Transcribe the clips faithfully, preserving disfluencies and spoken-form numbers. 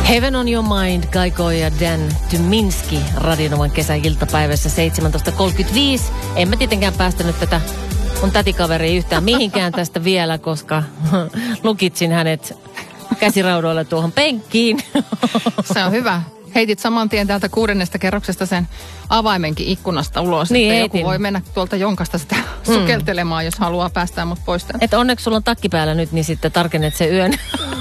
Heaven on your mind, Kaiko ja Dan Tyminski, Radionovan kesäiltapäivässä seitsemäntoista kolmekymmentäviisi. En mä tietenkään päästänyt tätä mun tätikaveria yhtään mihinkään tästä vielä, koska lukitsin hänet käsiraudoilla tuohon penkkiin. Se on hyvä. Heitit saman tien täältä kuudennesta kerroksesta sen avaimenkin ikkunasta ulos. Niin, että heitin. Joku voi mennä tuolta jonkasta sitä mm. sukeltelemaan, jos haluaa päästää mut pois tämän. Että onneksi sulla on takki päällä nyt, niin sitten tarkennet sen yön.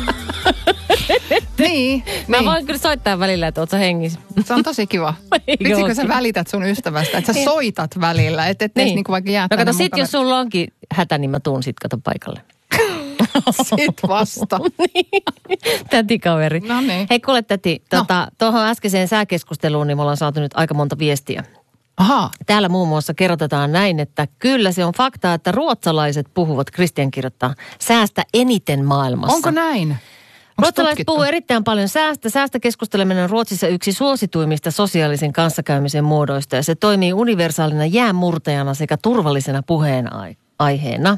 Niin. Mä niin. voin kyllä soittaa välillä, että oot sä hengissä. Se on tosi kiva. Vitsikö sä välität sun ystävästä, että sä soitat välillä, et ettei niin. niinku vaikka jää No kato, sit mukana. jos sulla onkin hätä, niin mä tuun sit kato paikalle. Sit vasta. Tätikaveri. No niin. Hei kuule täti, No. tota, tuohon äskeiseen sääkeskusteluun, niin me ollaan saatu nyt aika monta viestiä. Ahaa. Täällä muun muassa kerrotetaan näin, että kyllä se on faktaa, että ruotsalaiset puhuvat, Kristian kirjoittaa, säästä eniten maailmassa. Onko näin? Onko Ruotsalaiset tutkittu? puhuu erittäin paljon säästä. Säästä keskusteleminen on Ruotsissa yksi suosituimmista sosiaalisen kanssakäymisen muodoista ja se toimii universaalina jäänmurtajana sekä turvallisena puheenaiheena.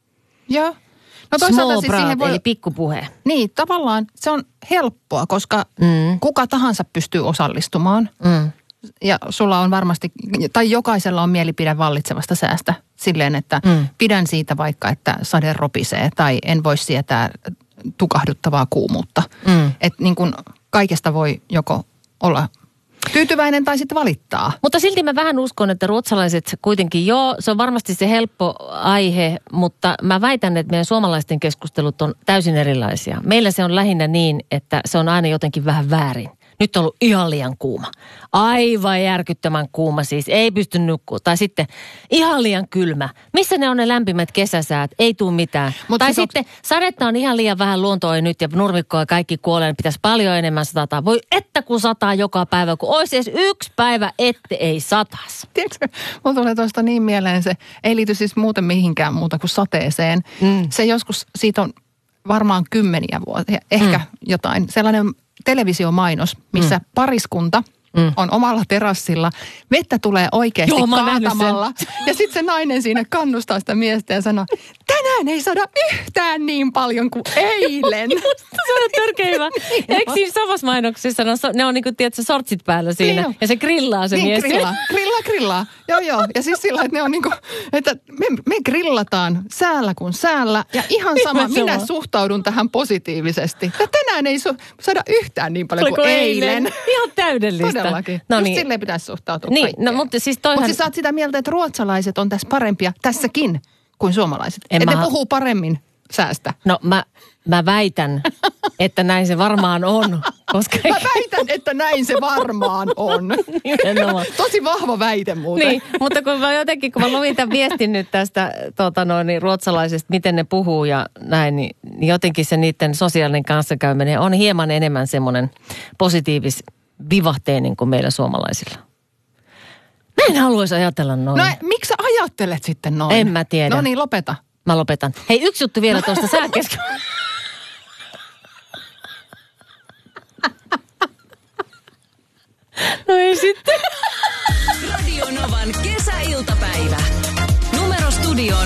Joo. No toisaalta Small siis braat, siihen voi... eli pikkupuhe. Niin, tavallaan se on helppoa, koska mm. kuka tahansa pystyy osallistumaan. Mm. Ja sulla on varmasti, tai jokaisella on mielipide vallitsevasta säästä silleen, että mm. pidän siitä vaikka, että sade ropisee tai en voi sietää tukahduttavaa kuumuutta. Mm. Että niin kuin kaikesta voi joko olla tyytyväinen tai sitten valittaa. Mutta silti mä vähän uskon, että ruotsalaiset kuitenkin, joo, se on varmasti se helppo aihe, mutta mä väitän, että meidän suomalaisten keskustelut on täysin erilaisia. Meillä se on lähinnä niin, että se on aina jotenkin vähän väärin. Nyt on ollut ihan liian kuuma. Aivan järkyttömän kuuma siis. Ei pysty nukkumaan. Tai sitten ihan liian kylmä. Missä ne on ne lämpimät kesäsäät? Ei tule mitään. Mut tai sitten onks... sadetta on ihan liian vähän luontoa nyt ja nurmikkoa ja kaikki kuolee. Pitäisi paljon enemmän sataa. Voi että kun sataa joka päivä, kun olisi edes yksi päivä, ette ei satas. Tiedätkö, mulla tulee tuosta niin mieleen se, ei liity siis muuten mihinkään muuta kuin sateeseen. Mm. Se joskus, siitä on varmaan kymmeniä vuosia, ehkä mm. jotain, sellainen televisiomainos, missä mm. pariskunta mm. on omalla terassilla. Vettä tulee oikeasti Joo, kaatamalla. Ja sitten se nainen siinä kannustaa sitä miestä ja sanoo, tänään ei saada yhtään niin paljon kuin eilen. Se on törkeä hyvä. Eikö siinä samassa mainoksessa, ne on, ne on niin kuin, tiedätkö, sortsit päällä siinä. Niin ja se grillaa se niin, mies. grillaa, grillaa, grillaa. Joo, joo. Ja siis sillä, että ne on niin kuin, että me, me grillataan säällä kuin säällä. Ja ihan sama, minä sama. suhtaudun tähän positiivisesti. Ja tänään ei su- saada yhtään niin paljon kuin eilen. eilen. Ihan täydellistä. Todellakin. No Just niin. silleen pitäisi suhtautua niin, kaikkeen. no mutta siis toihan... Mutta siis sä oot sitä mieltä, että ruotsalaiset on tässä parempia tässäkin kuin suomalaiset. En että mä... ne puhuu paremmin säästä. No mä, mä väitän, että näin se varmaan on. Koska... Mä väitän, että näin se varmaan on. Tosi vahva väite muuten. Niin, mutta kun mä jotenkin, kun mä luin tämän viestin nyt tästä tota noin, niin ruotsalaisesta, miten ne puhuu ja näin, niin, niin jotenkin se niiden sosiaalinen kanssakäyminen on hieman enemmän semmoinen positiivis vivahteinen kuin meillä suomalaisilla. Mä en haluaisi ajatella noin. No miksi sä ajattelet sitten noin? En mä tiedä. No niin, lopeta. Mä lopetan. Hei, yksi juttu vielä tuosta sääkeskustelusta. No ei sitten. Radio Novan kesäiltapäivä. Numero studioon